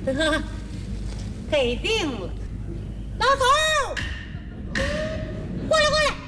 得，给定了。老头，过来过来。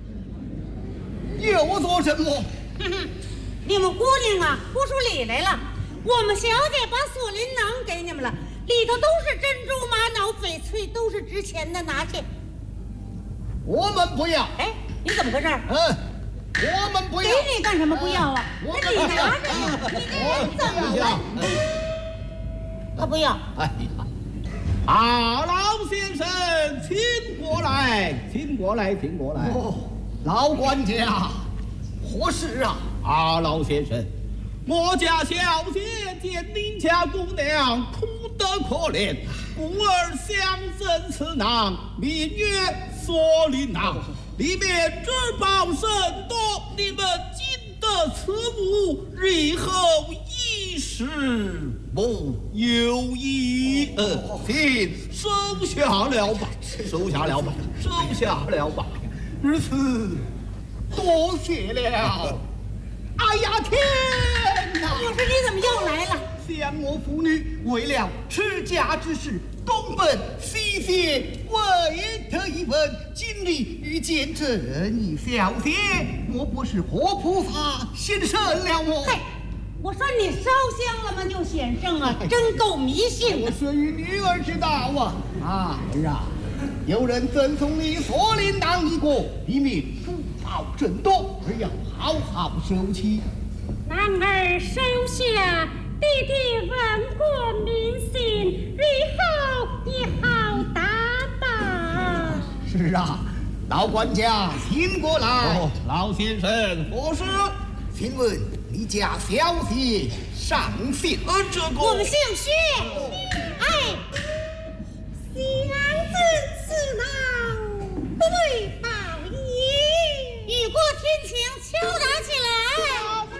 又做什么？ 哼哼，你们姑娘啊，不输礼来了。我们小姐把锁麟囊给你们了，里头都是珍珠、玛瑙、翡翠，都是值钱的，拿去。 我们不要。 哎，你怎么回事？ 我们不要。 给你干什么不要啊？那你拿着呀，你这人怎么了？他不要。 哎呀，老先生，请过来，请过来，请过来。老管家，何事啊？老先生，我家小姐见您家姑娘哭得可怜，故而相赠此囊，名曰锁麟囊，里面珠宝甚多，你们今得此物，日后一事不有矣。请收下了吧，收下了吧，收下了吧。如此，多谢了。哎呀天哪！ 我说你怎么又来了？ 想我父女为了持家之事，东奔西赊，为得一问，今日遇见这一小姐，我不是活菩萨显圣了我。 嘿，我说你烧香了吗？就显圣啊，真够迷信的。 我虽与女儿知道啊，儿啊，有人赠送你锁麟囊一个，里面珠宝甚多，儿要好好收起。 男儿收下，弟弟闻过民心，日后也好打扮。 是啊，老管家，请过来。老先生，何事？请问你家小姐上姓？这个我们姓薛。